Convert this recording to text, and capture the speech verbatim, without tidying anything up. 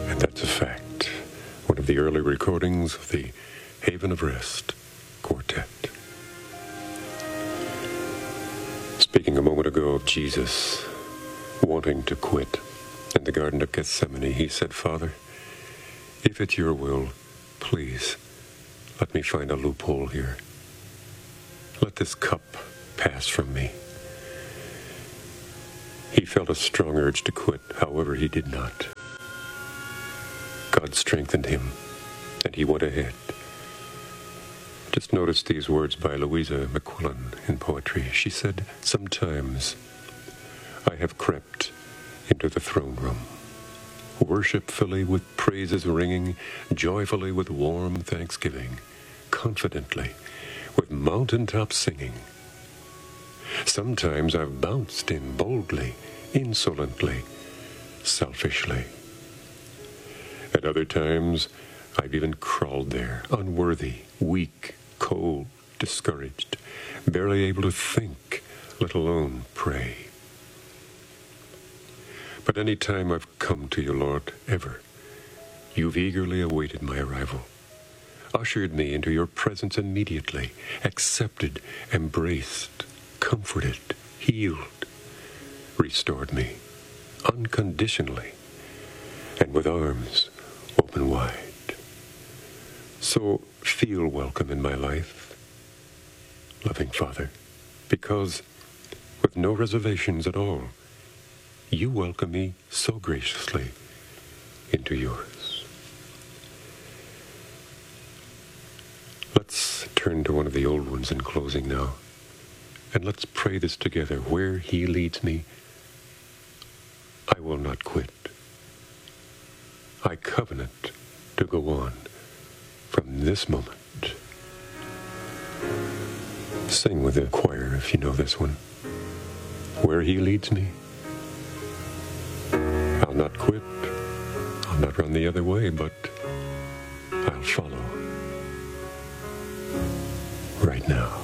And that's a fact. One of the early recordings of the Haven of Rest Quartet. Speaking a moment ago of Jesus wanting to quit in the Garden of Gethsemane, he said, Father, if it's your will, please let me find a loophole here. Let this cup pass from me. He felt a strong urge to quit, however, he did not. God strengthened him, and he went ahead. Just notice these words by Louisa McQuillan in poetry. She said, sometimes I have crept into the throne room, worshipfully with praises ringing, joyfully with warm thanksgiving, confidently with mountaintop singing. Sometimes I've bounced in boldly, insolently, selfishly. At other times, I've even crawled there, unworthy, weak, cold, discouraged, barely able to think, let alone pray. But any time I've come to you, Lord, ever, you've eagerly awaited my arrival, ushered me into your presence immediately, accepted, embraced, comforted, healed, restored me unconditionally, and with arms open wide. So feel welcome in my life, loving Father, because with no reservations at all, you welcome me so graciously into yours. Let's turn to one of the old ones in closing now, and let's pray this together. Where he leads me, I will not quit. I covenant to go on from this moment. Sing with the choir if you know this one. Where he leads me, I'll not quit. I'll not run the other way, but I'll follow right now.